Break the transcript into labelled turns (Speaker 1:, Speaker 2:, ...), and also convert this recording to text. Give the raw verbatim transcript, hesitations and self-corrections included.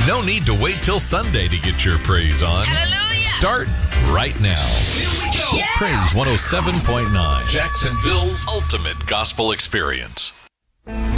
Speaker 1: No need to wait till Sunday to get your praise on.
Speaker 2: Hallelujah.
Speaker 1: Start right now.
Speaker 2: Here we go. Yeah.
Speaker 1: Praise one oh seven point nine. Jacksonville's ultimate gospel experience.